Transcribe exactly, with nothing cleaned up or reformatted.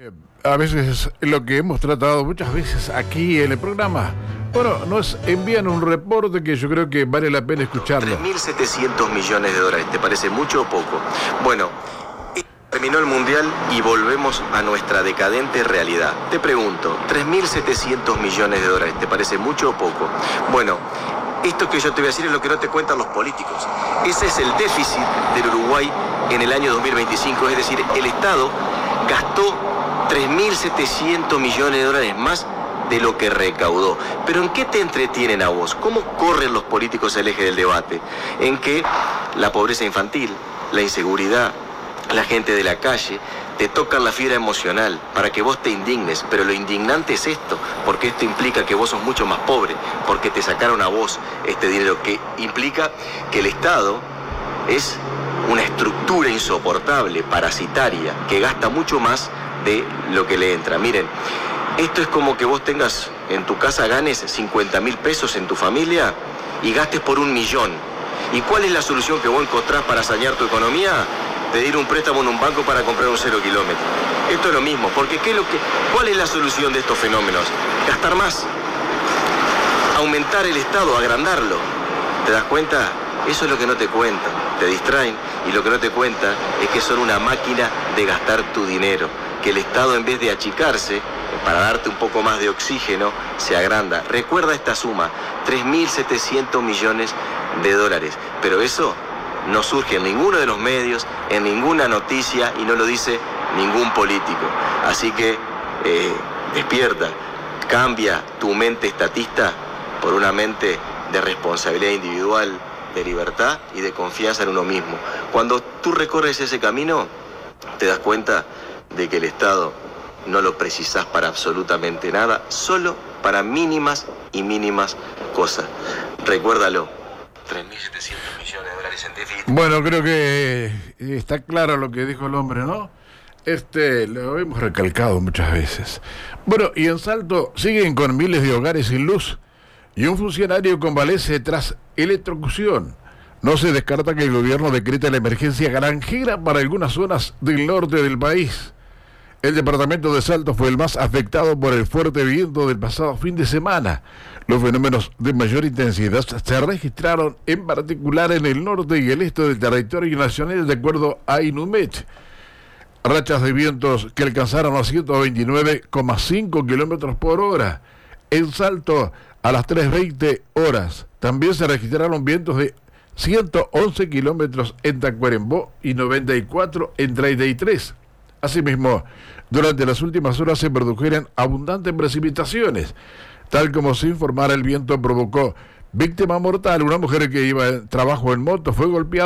A veces lo que hemos tratado muchas veces aquí en el programa, bueno, nos envían un reporte que yo creo que vale la pena escucharlo. tres mil setecientos millones de dólares, ¿te parece mucho o poco? Bueno, terminó el Mundial y volvemos a nuestra decadente realidad. Te pregunto, tres mil setecientos millones de dólares, ¿te parece mucho o poco? Bueno, esto que yo te voy a decir es lo que no te cuentan los políticos. Ese es el déficit del Uruguay en el año dos mil veinticinco, es decir, el Estado gastó tres mil setecientos millones de dólares más de lo que recaudó. Pero ¿en qué te entretienen a vos? ¿Cómo corren los políticos el eje del debate? En que la pobreza infantil, la inseguridad, la gente de la calle, te tocan la fibra emocional para que vos te indignes. Pero lo indignante es esto, porque esto implica que vos sos mucho más pobre, porque te sacaron a vos este dinero, que implica que el Estado es una estructura insoportable, parasitaria, que gasta mucho más de lo que le entra. Miren, esto es como que vos tengas en tu casa, ganes cincuenta mil pesos en tu familia y gastes por un millón. ¿Y cuál es la solución que vos encontrás para sanear tu economía? Pedir un préstamo en un banco para comprar un cero kilómetro. Esto es lo mismo, porque ¿qué es lo que, ¿cuál es la solución de estos fenómenos? Gastar más, aumentar el Estado, agrandarlo. ¿Te das cuenta? Eso es lo que no te cuentan, te distraen, y lo que no te cuentan es que son una máquina de gastar tu dinero, que el Estado, en vez de achicarse para darte un poco más de oxígeno, se agranda. Recuerda esta suma, tres mil setecientos millones de dólares, pero eso no surge en ninguno de los medios, en ninguna noticia, y no lo dice ningún político. Así que eh, despierta, cambia tu mente estatista por una mente de responsabilidad individual, de libertad y de confianza en uno mismo. Cuando tú recorres ese camino, te das cuenta de que el Estado no lo precisás para absolutamente nada, solo para mínimas y mínimas cosas. Recuérdalo, tres mil setecientos millones de dólares en déficit. Bueno, creo que está claro lo que dijo el hombre, ¿no? Este, lo hemos recalcado muchas veces. Bueno, y en Salto siguen con miles de hogares sin luz y un funcionario convalece tras electrocución. No se descarta que el gobierno decrete la emergencia granjera para algunas zonas del norte del país. El departamento de Salto fue el más afectado por el fuerte viento del pasado fin de semana. Los fenómenos de mayor intensidad se registraron en particular en el norte y el este del territorio nacional, de acuerdo a INUMET. Rachas de vientos que alcanzaron a ciento veintinueve coma cinco kilómetros por hora. En Salto, a las tres veinte horas, también se registraron vientos de ciento once kilómetros en Tacuarembó y noventa y cuatro en treinta y tres. Asimismo, durante las últimas horas se produjeron abundantes precipitaciones. Tal como se informara, el viento provocó víctima mortal. Una mujer que iba en trabajo en moto fue golpeada